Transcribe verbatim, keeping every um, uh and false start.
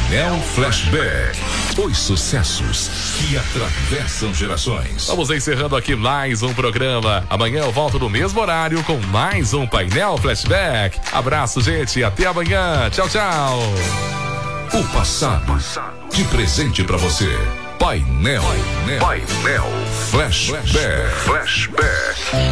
Painel Flashback. Os sucessos que atravessam gerações. Vamos encerrando aqui mais um programa. Amanhã eu volto no mesmo horário com mais um Painel Flashback. Abraço, gente. Até amanhã. Tchau, tchau. O passado de presente pra você. Painel, Painel, Painel Flashback. Flashback.